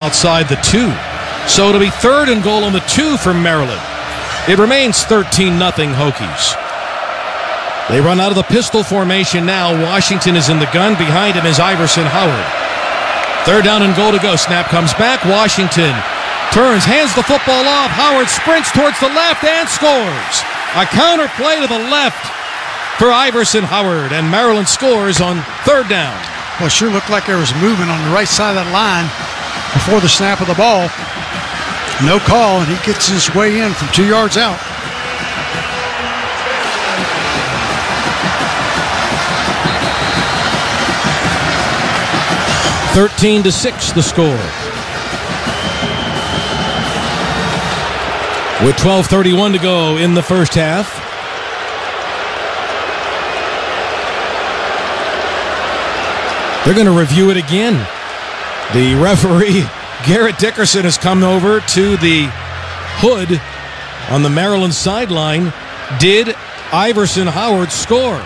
outside the 2. So it'll be 3rd and goal on the 2 for Maryland. It remains 13-0 Hokies. They run out of the pistol formation now. Washington is in the gun. Behind him is Iverson Howard. 3rd down and goal to go. Snap comes back. Washington turns, hands the football off. Howard sprints towards the left and scores. A counter play to the left for Iverson Howard, and Maryland scores on 3rd down. Well, it sure looked like there was movement on the right side of that line before the snap of the ball. No call, and he gets his way in from 2 yards out. (13-6) the score. With 12:31 to go in the first half. They're going to review it again. The referee, Garrett Dickerson, has come over to the hood on the Maryland sideline. Did Iverson Howard score?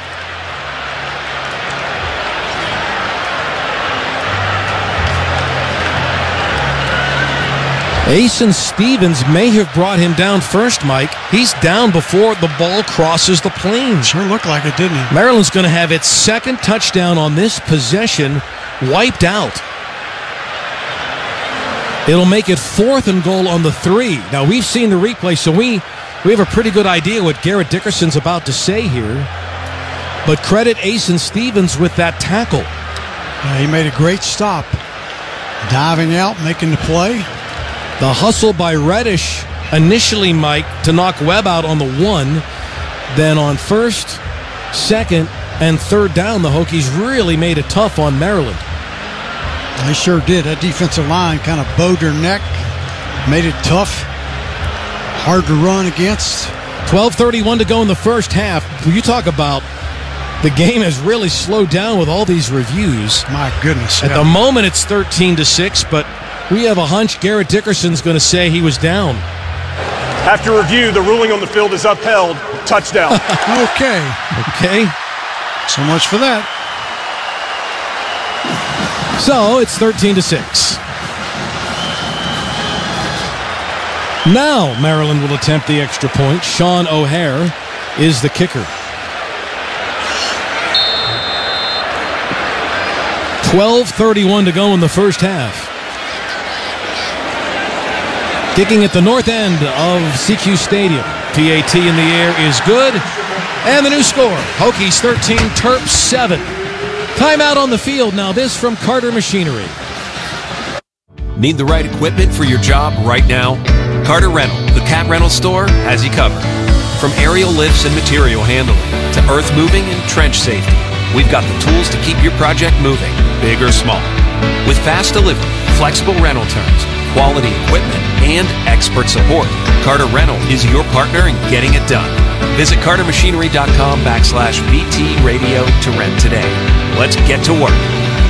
Asen Stevens may have brought him down first, Mike. He's down before the ball crosses the plane. Sure looked like it, didn't it? Maryland's going to have its 2nd touchdown on this possession wiped out. It'll make it 4th and goal on the 3. Now, we've seen the replay, so we have a pretty good idea what Garrett Dickerson's about to say here. But credit Asen Stevens with that tackle. He made a great stop. Diving out, making the play. The hustle by Reddish initially, Mike, to knock Webb out on the 1. Then on 1st, 2nd, and 3rd down, the Hokies really made it tough on Maryland. They sure did. That defensive line kind of bowed their neck, made it tough, hard to run against. 12:31 to go in the first half. You talk about the game has really slowed down with all these reviews. My goodness. At the moment, it's 13-6, but we have a hunch Garrett Dickerson's going to say he was down. After review, the ruling on the field is upheld. Touchdown. Okay. So much for that. So it's 13-6. Now Maryland will attempt the extra point. Sean O'Hare is the kicker. 12:31 to go in the first half. Kicking at the north end of CQ Stadium. PAT in the air is good. And the new score, Hokies 13, Terps 7. Timeout on the field now. This from Carter Machinery. Need the right equipment for your job right now? Carter Rental, the cat rental store, has you covered. From aerial lifts and material handling to earth moving and trench safety, we've got the tools to keep your project moving, big or small. With fast delivery, flexible rental terms, quality equipment, and expert support, Carter Rental is your partner in getting it done. Visit cartermachinery.com/VT Radio to rent today. Let's get to work.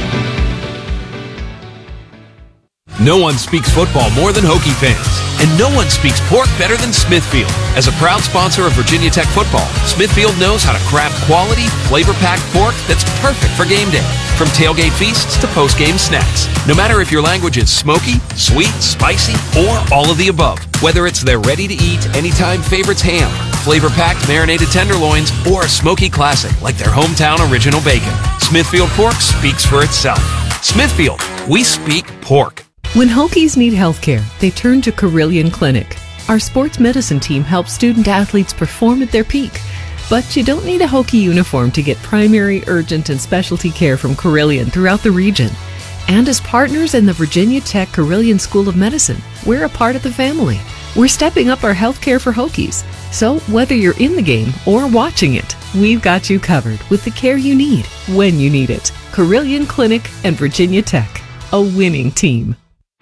No one speaks football more than Hokie fans, and no one speaks pork better than Smithfield. As a proud sponsor of Virginia Tech football, Smithfield knows how to craft quality, flavor-packed pork that's perfect for game day. From tailgate feasts to post-game snacks. No matter if your language is smoky, sweet, spicy, or all of the above. Whether it's their ready-to-eat, anytime favorites ham, flavor-packed marinated tenderloins, or a smoky classic like their hometown original bacon. Smithfield Pork speaks for itself. Smithfield, we speak pork. When Hokies need healthcare, they turn to Carilion Clinic. Our sports medicine team helps student athletes perform at their peak. But you don't need a Hokie uniform to get primary, urgent, and specialty care from Carilion throughout the region. And as partners in the Virginia Tech Carilion School of Medicine, we're a part of the family. We're stepping up our healthcare for Hokies. So whether you're in the game or watching it, we've got you covered with the care you need when you need it. Carilion Clinic and Virginia Tech, a winning team.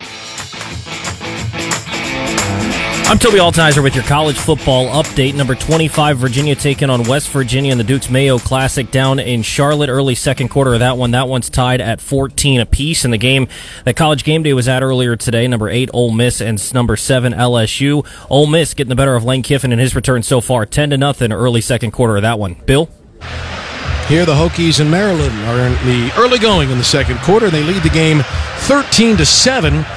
I'm Toby Altizer with your college football update. Number 25, Virginia taking on West Virginia in the Dukes Mayo Classic down in Charlotte. Early second quarter of that one. That one's tied at 14 apiece. In the game that College Game Day was at earlier today, number 8, Ole Miss, and number 7, LSU. Ole Miss getting the better of Lane Kiffin in his return so far. 10-0 early second quarter of that one. Bill? Here the Hokies and Maryland are in the early going in the second quarter. They lead the game 13-7.